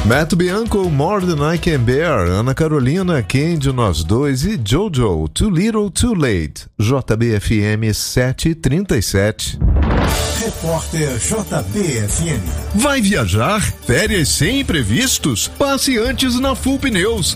Matt Bianco, More Than I Can Bear, Ana Carolina, Candy, Nós Dois e Jojo, Too Little Too Late. JBFM 737. Repórter JBFM. Vai viajar? Férias sem imprevistos? Passe antes na Full Pneus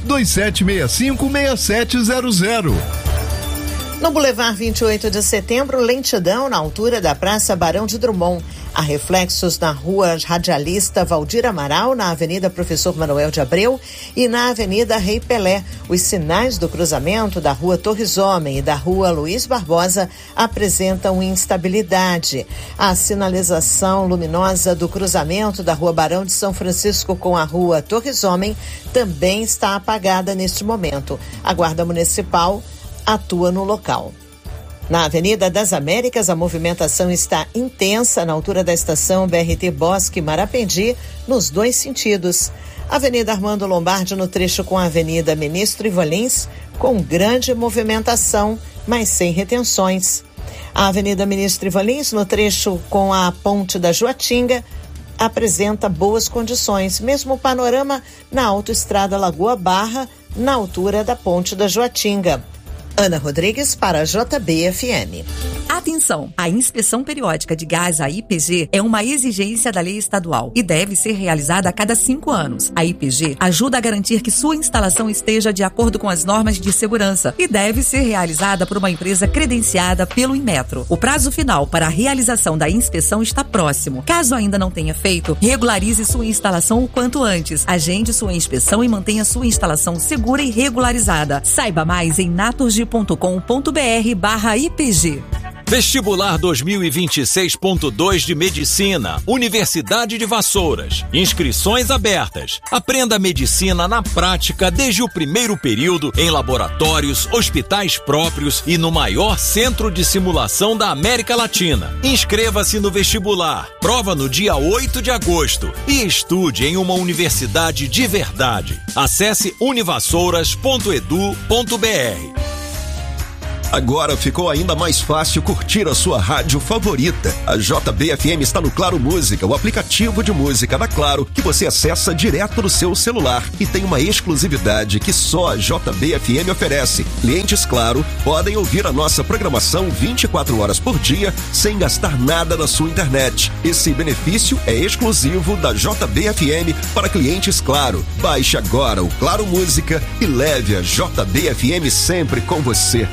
2765-6700. No Boulevard 28 de Setembro, lentidão na altura da Praça Barão de Drummond. Há reflexos na Rua Radialista Valdir Amaral, na Avenida Professor Manuel de Abreu e na Avenida Rei Pelé. Os sinais do cruzamento da Rua Torres Homem e da Rua Luiz Barbosa apresentam instabilidade. A sinalização luminosa do cruzamento da Rua Barão de São Francisco com a Rua Torres Homem também está apagada neste momento. A Guarda Municipal atua no local. Na Avenida das Américas, a movimentação está intensa na altura da estação BRT Bosque Marapendi, nos dois sentidos. Avenida Armando Lombardi, no trecho com a Avenida Ministro Ivan Lins, com grande movimentação, mas sem retenções. A Avenida Ministro Ivan Lins, no trecho com a Ponte da Joatinga, apresenta boas condições, mesmo o panorama na autoestrada Lagoa Barra, na altura da Ponte da Joatinga. Ana Rodrigues para a JBFM. Atenção! A inspeção periódica de gás, a IPG, é uma exigência da lei estadual e deve ser realizada a cada 5 anos. A IPG ajuda a garantir que sua instalação esteja de acordo com as normas de segurança e deve ser realizada por uma empresa credenciada pelo Inmetro. O prazo final para a realização da inspeção está próximo. Caso ainda não tenha feito, regularize sua instalação o quanto antes. Agende sua inspeção e mantenha sua instalação segura e regularizada. Saiba mais em naturgy.com.br/IPG. Vestibular 2026.2 de Medicina, Universidade de Vassouras. Inscrições abertas. Aprenda medicina na prática desde o primeiro período em laboratórios, hospitais próprios e no maior centro de simulação da América Latina. Inscreva-se no vestibular. Prova no dia 8 de agosto e estude em uma universidade de verdade. Acesse univassouras.edu.br. Agora ficou ainda mais fácil curtir a sua rádio favorita. A JBFM está no Claro Música, o aplicativo de música da Claro, que você acessa direto no seu celular e tem uma exclusividade que só a JBFM oferece. Clientes Claro podem ouvir a nossa programação 24 horas por dia, sem gastar nada na sua internet. Esse benefício é exclusivo da JBFM para clientes Claro. Baixe agora o Claro Música e leve a JBFM sempre com você.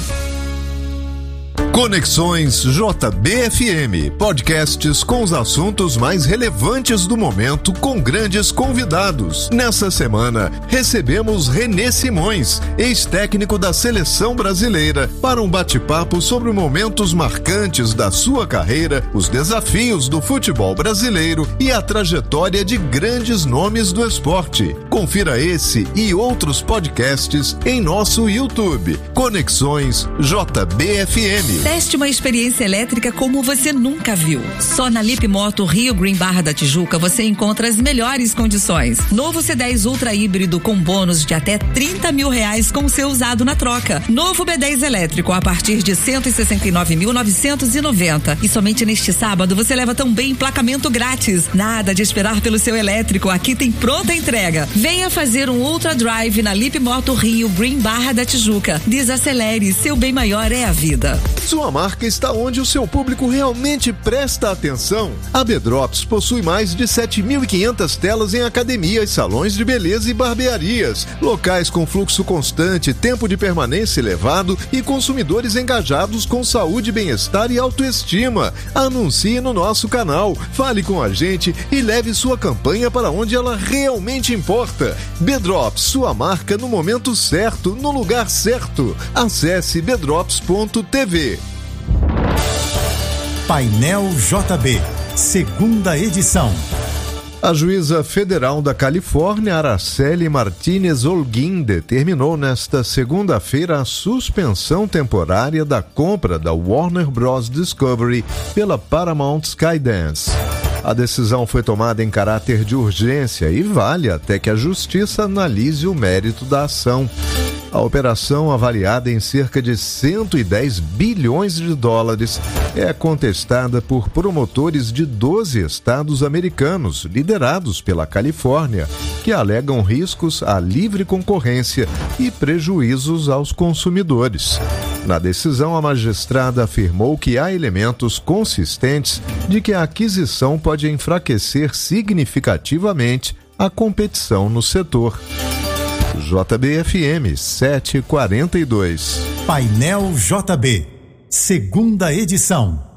Conexões JBFM, podcasts com os assuntos mais relevantes do momento com grandes convidados. Nessa semana, recebemos René Simões, ex-técnico da Seleção Brasileira, para um bate-papo sobre momentos marcantes da sua carreira, os desafios do futebol brasileiro e a trajetória de grandes nomes do esporte. Confira esse e outros podcasts em nosso YouTube. Conexões JBFM. Teste uma experiência elétrica como você nunca viu. Só na Lip Moto Rio Green Barra da Tijuca você encontra as melhores condições. Novo C10 Ultra híbrido com bônus de até R$30 mil com o seu usado na troca. Novo B10 elétrico a partir de R$169.990. E somente neste sábado você leva também emplacamento grátis. Nada de esperar pelo seu elétrico, aqui tem pronta entrega. Venha fazer um Ultra Drive na Lip Moto Rio Green Barra da Tijuca. Desacelere, seu bem maior é a vida. Sua marca está onde o seu público realmente presta atenção. A B-Drops possui mais de 7.500 telas em academias, salões de beleza e barbearias, locais com fluxo constante, tempo de permanência elevado e consumidores engajados com saúde, bem-estar e autoestima. Anuncie no nosso canal, fale com a gente e leve sua campanha para onde ela realmente importa. B-Drops, sua marca no momento certo, no lugar certo. Acesse bdrops.tv. Painel JB, segunda edição. A juíza federal da Califórnia, Araceli Martínez Holguín, determinou nesta segunda-feira a suspensão temporária da compra da Warner Bros. Discovery pela Paramount Skydance. A decisão foi tomada em caráter de urgência e vale até que a justiça analise o mérito da ação. A operação, avaliada em cerca de 110 bilhões de dólares, é contestada por promotores de 12 estados americanos, liderados pela Califórnia, que alegam riscos à livre concorrência e prejuízos aos consumidores. Na decisão, a magistrada afirmou que há elementos consistentes de que a aquisição pode enfraquecer significativamente a competição no setor. JBFM 742. Painel JB, segunda edição.